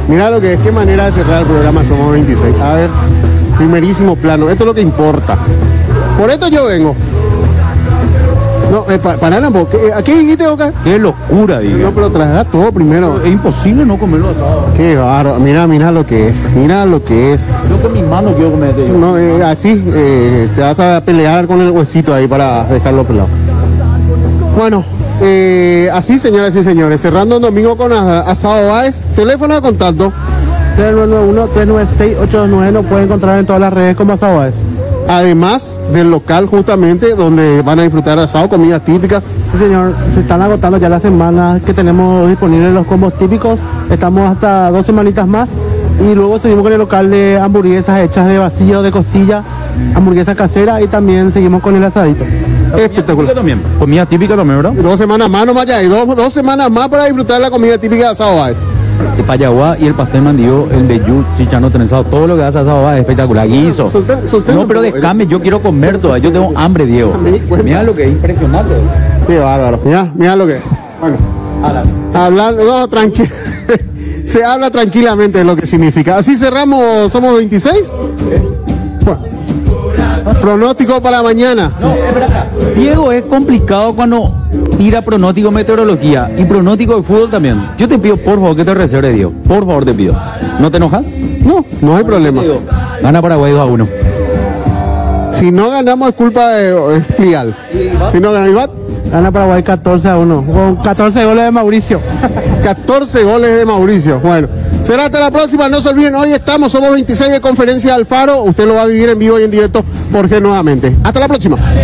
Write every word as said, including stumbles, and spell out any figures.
Mira lo que es, qué manera de cerrar el programa Somos veintiséis. A ver, primerísimo plano, esto es lo que importa. Por esto yo vengo. No, eh, pa, pará un poco. ¿A qué dijiste, Oscar? Qué locura, diga. No, pero traga todo primero. Es imposible no comerlo asado. Qué bárbaro. Mira, mira lo que es. Mira lo que es. Yo con mis manos quiero comer. No, eh, así eh, te vas a pelear con el huesito ahí para dejarlo pelado. Bueno, eh, así señoras y señores, cerrando el domingo con Asado Báez. Teléfono de contacto tres nueve nueve uno, tres nueve seis, ocho dos nueve. Nos pueden encontrar en todas las redes como Asado Báez. Además del local justamente donde van a disfrutar asado, comidas típicas. Sí, señor, se están agotando ya las semanas que tenemos disponibles los combos típicos. Estamos hasta dos semanitas más y luego seguimos con el local de hamburguesas hechas de vacío, de costilla, hamburguesa casera, y también seguimos con el asadito. Espectacular. También. Comida típica también, ¿verdad? Dos semanas más nomás ya, y dos, dos semanas más para disfrutar la comida típica de Asado Báez. De Payaguá y el pastel mandío, el de yu, chichano trenzado, todo lo que hace asado es espectacular. Guiso. Sulte- sulte No, un pero poco, descame, yo quiero comer toda, yo tengo hambre, Diego. Me di cuenta. Mira lo que es impresionante. Qué bárbaro. Mira, mira lo que es. Bueno, hablando, no, tranquilo. Se habla tranquilamente de lo que significa. Así cerramos, somos veintiséis. Bueno. Pronóstico para mañana. No, es verdad. Diego, es complicado cuando tira pronóstico meteorología y pronóstico de fútbol también. Yo te pido, por favor, que te reserves, Diego. Por favor, te pido. ¿No te enojas? No, no hay problema. Gana Paraguay dos a uno. Si no ganamos es culpa de es Plial. Si no gana Ibat, Gana Paraguay catorce a uno, con catorce goles de Mauricio. catorce goles de Mauricio. Bueno, será hasta la próxima. No se olviden, hoy estamos, somos veintiséis de Conferencia Alfaro. Usted lo va a vivir en vivo y en directo por G nuevamente. Hasta la próxima.